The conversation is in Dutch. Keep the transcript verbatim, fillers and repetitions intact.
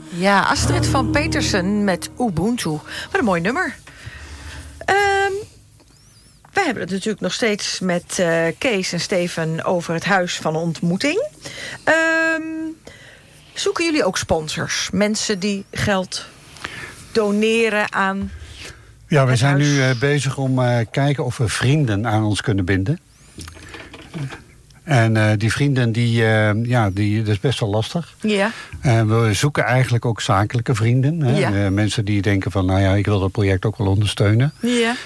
Ja, Astrid van Petersen met Ubuntu. Wat een mooi nummer. Um, wij hebben het natuurlijk nog steeds met uh, Kees en Steven over het Huis van Ontmoeting. Um, zoeken jullie ook sponsors? Mensen die geld doneren aan... Ja, we zijn huis? nu uh, bezig om uh, kijken of we vrienden aan ons kunnen binden. En uh, die vrienden, die, uh, ja, die, dat is best wel lastig. Ja. Uh, we zoeken eigenlijk ook zakelijke vrienden. Hè? Ja. Uh, mensen die denken van, nou ja, ik wil dat project ook wel ondersteunen. Ja.